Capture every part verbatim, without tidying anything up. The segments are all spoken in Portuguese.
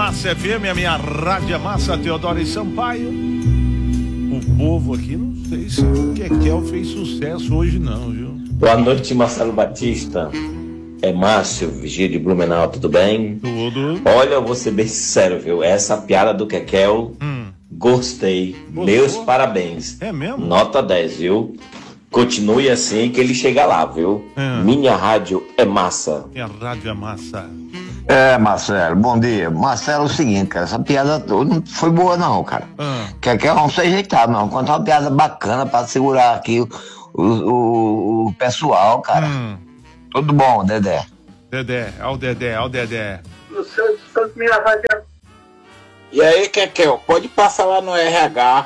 Massa F M, a minha rádio é Massa, Teodoro e Sampaio. O povo aqui, não sei se o Kekel fez sucesso hoje não, viu? Boa noite, Marcelo Batista. É Márcio, Vigia de Blumenau, tudo bem? Tudo. Olha, eu vou ser bem sincero, viu? Essa piada do Kekel, hum. gostei. Gostou? Meus parabéns. É mesmo? Nota dez, viu? Continue assim que ele chega lá, viu? É. Minha rádio é massa. Minha rádio é massa. É, Marcelo, bom dia. Marcelo, é o seguinte, cara, essa piada não foi boa não, cara. Ah. Quer que não seja ajeitado, não. Contar uma piada bacana pra segurar aqui o, o, o, o pessoal, cara. Hum. Tudo bom, Dedé? Dedé, ao Dedé, ao Dedé. No seu descanso, minha rádio. E aí, Kekel, pode passar lá no R H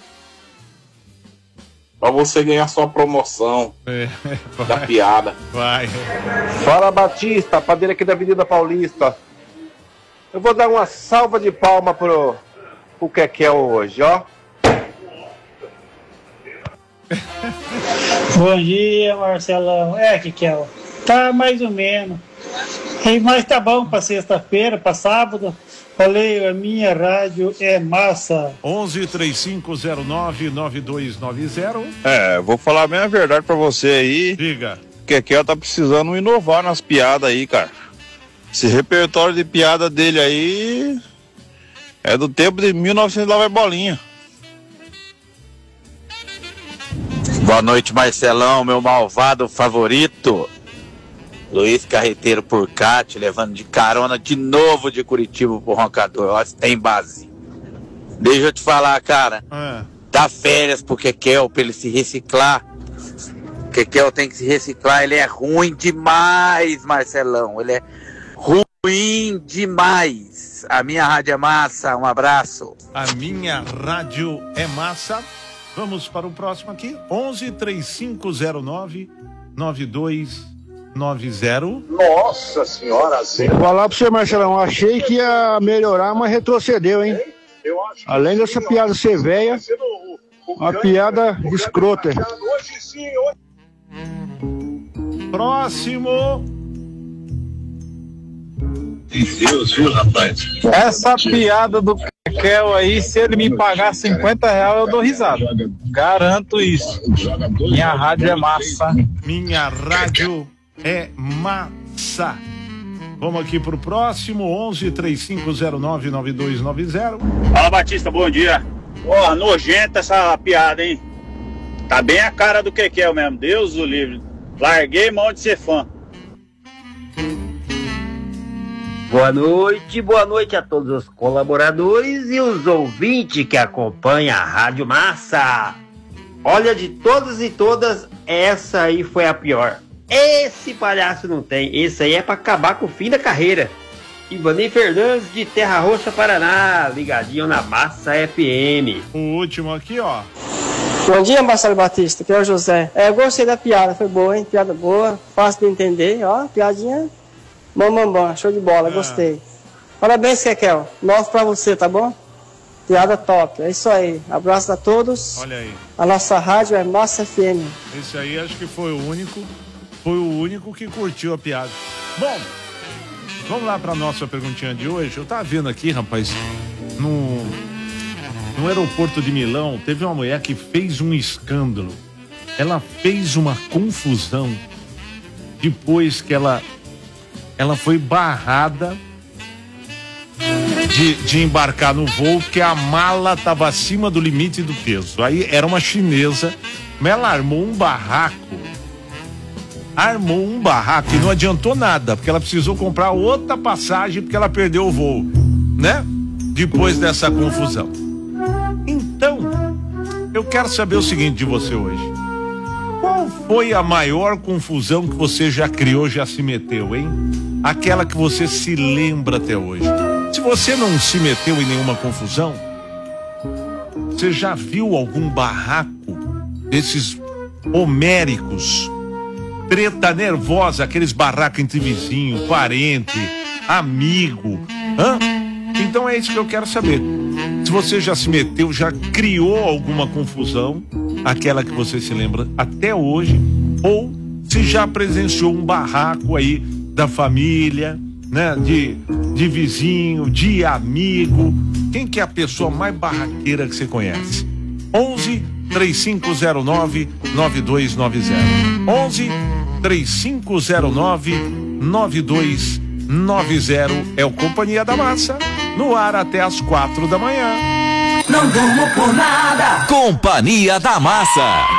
pra você ganhar sua promoção é, da piada. Vai. Fala, Batista, padeira aqui da Avenida Paulista. Eu vou dar uma salva de palma pro, pro Kekel hoje, ó. Bom dia, Marcelão. É, Kekel, tá mais ou menos. Mas tá bom pra sexta-feira, pra sábado. Falei, a minha rádio é massa. onze, três cinco zero nove, nove dois nove zero. É, vou falar a minha verdade pra você aí. Diga. Kekel tá precisando inovar nas piadas aí, cara. Esse repertório de piada dele aí é do tempo de mil e novecentos lá vai bolinha. Boa noite, Marcelão, meu malvado favorito. Luiz Carreteiro por Cate, levando de carona de novo de Curitiba pro Roncador. Ó, tem base. Deixa eu te falar, cara. É. Dá férias pro Kekel pra ele se reciclar. O Kekel tem que se reciclar. Ele é ruim demais, Marcelão. Ele é ruim demais. A minha rádio é massa. Um abraço. A minha rádio é massa. Vamos para o próximo aqui. onze, três cinco zero nove, nove dois nove zero. Nossa senhora, sim. Vou falar pra você, Marcelão, achei que ia melhorar, mas retrocedeu, hein? Além dessa piada ser velha, uma piada escrota. Próximo. Deus, viu, rapaz? Essa piada do Kekel aí, se ele me pagar cinquenta reais, eu dou risada. Garanto isso. Minha rádio é massa. Minha rádio é massa. Vamos aqui pro próximo. onze, três cinco zero nove, nove dois nove zero. Fala, Batista, bom dia. Ó, oh, nojenta essa piada, hein? Tá bem a cara do Kekel mesmo. Deus o livre. Larguei mão de ser fã. Boa noite, boa noite a todos os colaboradores e os ouvintes que acompanham a Rádio Massa. Olha, de todas e todas, essa aí foi a pior. Esse palhaço não tem, esse aí é pra acabar com o fim da carreira. Ivani Fernandes de Terra Roxa, Paraná, ligadinho na Massa F M. O último aqui, ó. Bom dia, Marcelo Batista, que é o José. É, eu gostei da piada, foi boa, hein? Piada boa, fácil de entender, ó, piadinha bom, bom, bom, show de bola, é. Gostei. Parabéns, Kekel, nove pra você, tá bom? Piada top, é isso aí. Abraço a todos. Olha aí. A nossa rádio é Massa F M. Esse aí acho que foi o único, foi o único que curtiu a piada. Bom, vamos lá pra nossa perguntinha de hoje. Eu tava vendo aqui, rapaz, no, no aeroporto de Milão, teve uma mulher que fez um escândalo. Ela fez uma confusão depois que ela, ela foi barrada De, de embarcar no voo, porque a mala estava acima do limite do peso. Aí era uma chinesa, mas ela armou um barraco. Armou um barraco e não adiantou nada, porque ela precisou comprar outra passagem, porque ela perdeu o voo, né? Depois dessa confusão. Então, eu quero saber o seguinte de você hoje. Qual foi a maior confusão que você já criou, já se meteu, hein? Aquela que você se lembra até hoje. Se você não se meteu em nenhuma confusão, você já viu algum barraco desses homéricos, treta nervosa, aqueles barracos entre vizinho, parente, amigo, hã? Então é isso que eu quero saber. Se você já se meteu, já criou alguma confusão, aquela que você se lembra até hoje, ou se já presenciou um barraco aí da família, né? De, de vizinho, de amigo. Quem que é a pessoa mais barraqueira que você conhece? onze, três cinco zero nove, nove dois nove zero. onze, três cinco zero nove, nove dois nove zero é o Companhia da Massa, no ar até as quatro da manhã. Não durmo por nada. Companhia da Massa.